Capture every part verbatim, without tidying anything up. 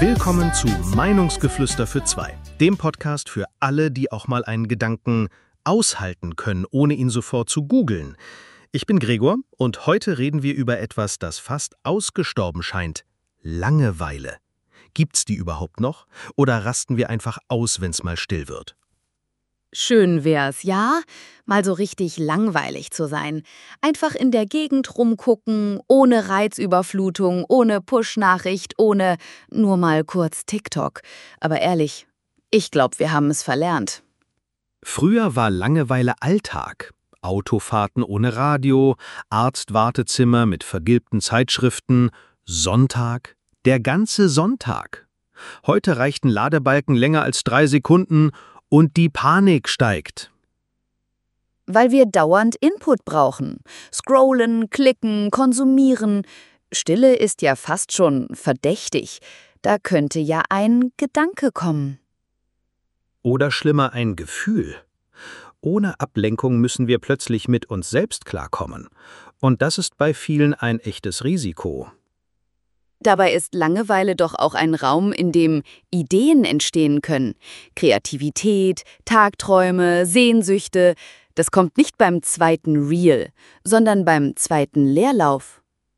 Willkommen zu Meinungsgeflüster für zwei, dem Podcast für alle, die auch mal einen Gedanken aushalten können, ohne ihn sofort zu googeln. Ich bin Gregor und heute reden wir über etwas, das fast ausgestorben scheint: Langeweile. Gibt's die überhaupt noch? Oder rasten wir einfach aus, wenn's mal still wird? Schön wär's, ja? Mal so richtig langweilig zu sein. Einfach in der Gegend rumgucken, ohne Reizüberflutung, ohne Push-Nachricht, ohne nur mal kurz TikTok. Aber ehrlich, ich glaube, wir haben es verlernt. Früher war Langeweile Alltag. Autofahrten ohne Radio, Arztwartezimmer mit vergilbten Zeitschriften, Sonntag, der ganze Sonntag. Heute reicht ein Ladebalken länger als drei Sekunden und die Panik steigt. Weil wir dauernd Input brauchen. Scrollen, klicken, konsumieren. Stille ist ja fast schon verdächtig. Da könnte ja ein Gedanke kommen. Oder schlimmer, ein Gefühl. Ohne Ablenkung müssen wir plötzlich mit uns selbst klarkommen. Und das ist bei vielen ein echtes Risiko. Dabei ist Langeweile doch auch ein Raum, in dem Ideen entstehen können. Kreativität, Tagträume, Sehnsüchte. Das kommt nicht beim zweiten Reel, sondern beim zweiten Leerlauf.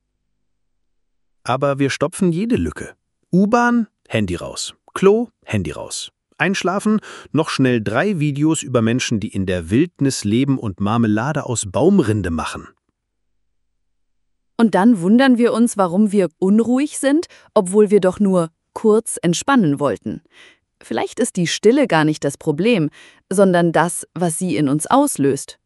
Aber wir stopfen jede Lücke. U-Bahn, Handy raus. Klo, Handy raus. Einschlafen, noch schnell drei Videos über Menschen, die in der Wildnis leben und Marmelade aus Baumrinde machen. Und dann wundern wir uns, warum wir unruhig sind, obwohl wir doch nur kurz entspannen wollten. Vielleicht ist die Stille gar nicht das Problem, sondern das, was sie in uns auslöst.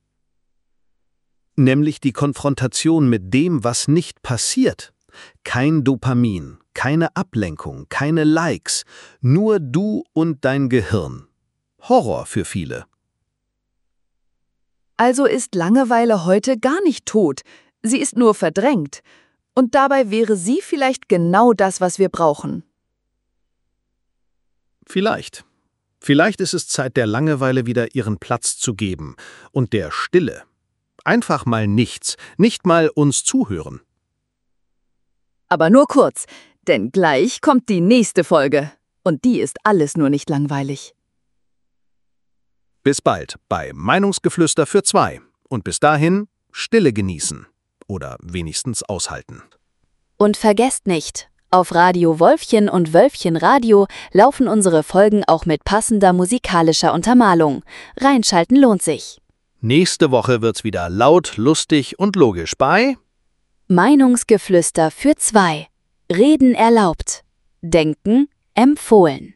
Nämlich die Konfrontation mit dem, was nicht passiert. Kein Dopamin, keine Ablenkung, keine Likes, nur du und dein Gehirn. Horror für viele. Also ist Langeweile heute gar nicht tot. Sie ist nur verdrängt. Und dabei wäre sie vielleicht genau das, was wir brauchen. Vielleicht. Vielleicht ist es Zeit, der Langeweile wieder ihren Platz zu geben. Und der Stille. Einfach mal nichts, nicht mal uns zuhören. Aber nur kurz, denn gleich kommt die nächste Folge. Und die ist alles nur nicht langweilig. Bis bald bei Meinungsgeflüster für zwei. Und bis dahin Stille genießen. Oder wenigstens aushalten. Und vergesst nicht, auf Radio Wolfchen und Wölfchen Radio laufen unsere Folgen auch mit passender musikalischer Untermalung. Reinschalten lohnt sich. Nächste Woche wird's wieder laut, lustig und logisch bei Meinungsgeflüster für zwei. Reden erlaubt. Denken empfohlen.